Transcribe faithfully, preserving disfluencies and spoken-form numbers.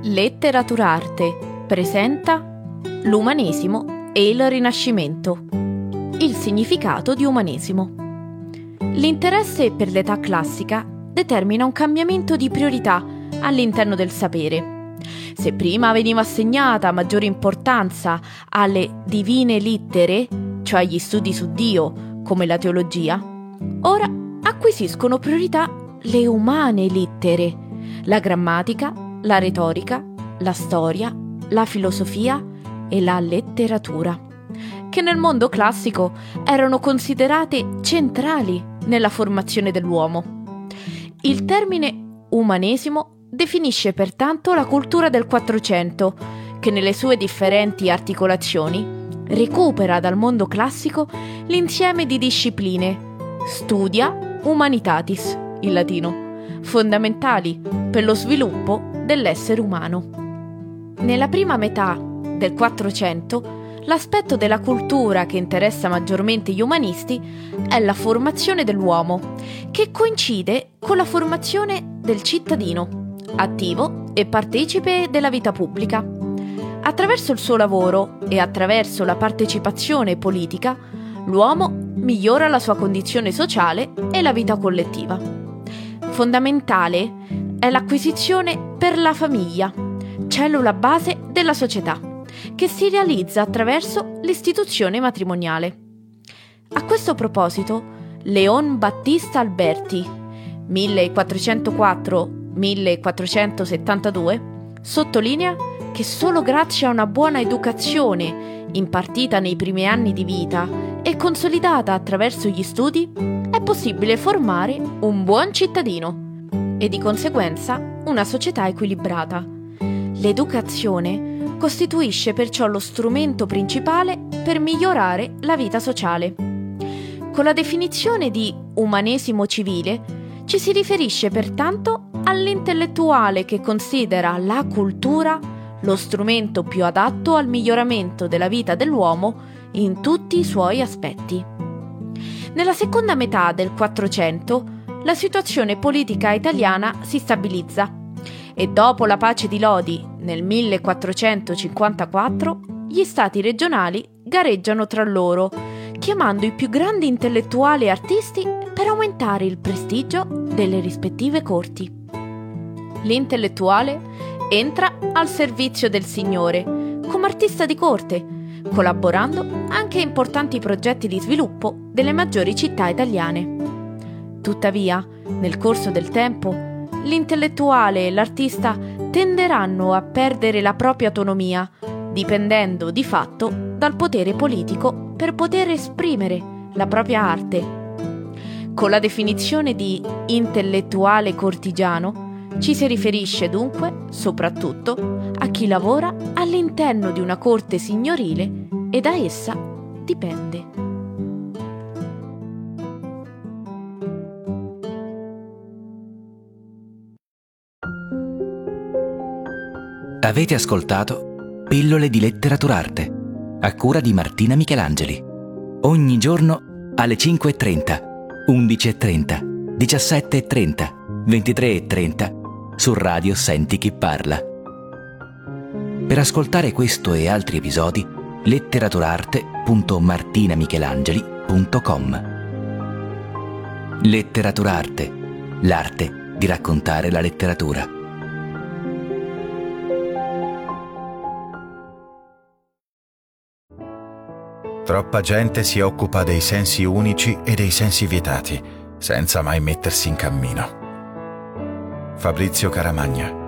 Letteraturarte presenta l'umanesimo e il Rinascimento. Il significato di umanesimo. L'interesse per l'età classica determina un cambiamento di priorità all'interno del sapere. Se prima veniva assegnata maggiore importanza alle divine littere, cioè agli studi su Dio, come la teologia, ora acquisiscono priorità le umane littere, la grammatica, la retorica, la storia, la filosofia e la letteratura, che nel mondo classico erano considerate centrali nella formazione dell'uomo. Il termine umanesimo definisce pertanto la cultura del Quattrocento, che nelle sue differenti articolazioni recupera dal mondo classico l'insieme di discipline studia humanitatis, in latino, fondamentali per lo sviluppo dell'essere umano. Nella prima metà del Quattrocento, l'aspetto della cultura che interessa maggiormente gli umanisti è la formazione dell'uomo, che coincide con la formazione del cittadino, attivo e partecipe della vita pubblica. Attraverso il suo lavoro e attraverso la partecipazione politica, l'uomo migliora la sua condizione sociale e la vita collettiva. Fondamentale è l'acquisizione per la famiglia, cellula base della società, che si realizza attraverso l'istituzione matrimoniale. A questo proposito, Leon Battista Alberti, millequattrocentoquattro millequattrocentosettantadue, sottolinea che solo grazie a una buona educazione impartita nei primi anni di vita e consolidata attraverso gli studi è possibile formare un buon cittadino e di conseguenza una società equilibrata. L'educazione costituisce perciò lo strumento principale per migliorare la vita sociale. Con la definizione di umanesimo civile ci si riferisce pertanto all'intellettuale che considera la cultura lo strumento più adatto al miglioramento della vita dell'uomo in tutti i suoi aspetti. Nella seconda metà del Quattrocento la situazione politica italiana si stabilizza e dopo la pace di Lodi nel millequattrocentocinquantaquattro gli stati regionali gareggiano tra loro, chiamando i più grandi intellettuali e artisti per aumentare il prestigio delle rispettive corti. L'intellettuale entra al servizio del Signore come artista di corte, collaborando anche a importanti progetti di sviluppo delle maggiori città italiane. Tuttavia, nel corso del tempo, l'intellettuale e l'artista tenderanno a perdere la propria autonomia, dipendendo di fatto dal potere politico per poter esprimere la propria arte. Con la definizione di intellettuale cortigiano ci si riferisce dunque soprattutto a chi lavora all'interno di una corte signorile e da essa dipende. Avete ascoltato Pillole di Letteraturarte, a cura di Martina Michelangeli. Ogni giorno alle cinque e trenta, undici e trenta, diciassette e trenta, ventitré e trenta su Radio Senti Chi Parla. Per ascoltare questo e altri episodi, letteraturarte punto martinamichelangeli punto com. Letteraturarte, l'arte di raccontare la letteratura. Troppa gente si occupa dei sensi unici e dei sensi vietati, senza mai mettersi in cammino. Fabrizio Caramagna.